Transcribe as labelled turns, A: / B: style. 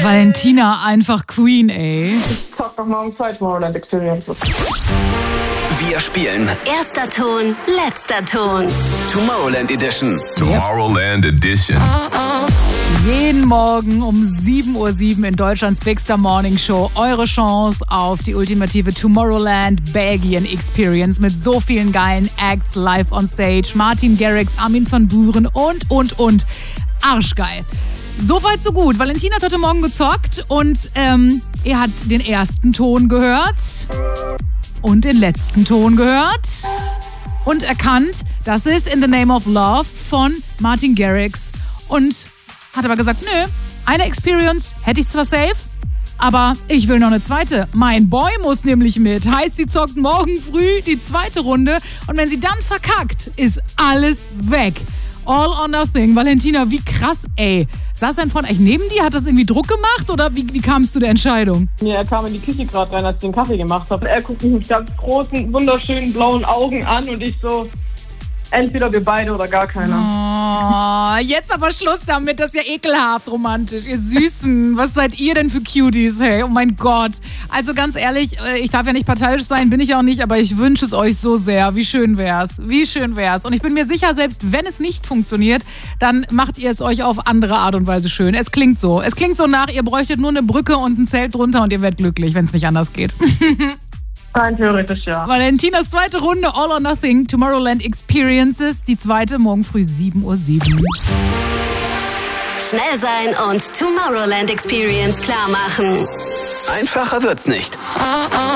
A: Valentina einfach Queen, ey.
B: Ich zock noch morgen 2 Tomorrowland Experiences.
C: Wir spielen
D: Erster Ton, letzter Ton.
C: Tomorrowland Edition.
E: Tomorrowland Edition.
A: Jeden Morgen um 7:07 Uhr in Deutschlands Big Star Morning Show eure Chance auf die ultimative Tomorrowland Belgien Experience mit so vielen geilen Acts live on stage. Martin Garrix, Armin van Buuren und. Arschgeil. Soweit so gut. Valentina hat heute Morgen gezockt und ihr habt den ersten Ton gehört und den letzten Ton gehört und erkannt, das ist In the Name of Love von Martin Garrix und hat aber gesagt, nö, eine Experience hätte ich zwar safe, aber ich will noch eine zweite. Mein Boy muss nämlich mit. Heißt, sie zockt morgen früh die zweite Runde und wenn sie dann verkackt, ist alles weg. All or nothing. Valentina, wie krass, ey. Saß dein Freund eigentlich neben dir? Hat das irgendwie Druck gemacht oder wie kam es zu der Entscheidung?
B: Ja, er kam in die Küche gerade rein, als ich den Kaffee gemacht habe. Er guckt mich mit ganz großen, wunderschönen blauen Augen an und ich so, entweder wir beide oder gar keiner.
A: Oh, jetzt aber Schluss damit, das ist ja ekelhaft romantisch. Ihr Süßen, was seid ihr denn für Cuties, hey? Oh mein Gott. Also ganz ehrlich, ich darf ja nicht parteiisch sein, bin ich auch nicht, aber ich wünsche es euch so sehr. Wie schön wär's. Wie schön wär's. Und ich bin mir sicher, selbst wenn es nicht funktioniert, dann macht ihr es euch auf andere Art und Weise schön. Es klingt so. Es klingt so nach, ihr bräuchtet nur eine Brücke und ein Zelt drunter und ihr werdet glücklich, wenn es nicht anders geht.
B: Rein theoretisch, ja.
A: Valentinas zweite Runde, All or Nothing, Tomorrowland Experiences. Die zweite morgen früh 7:07 Uhr.
D: Schnell sein und Tomorrowland Experience klar machen.
C: Einfacher wird's nicht.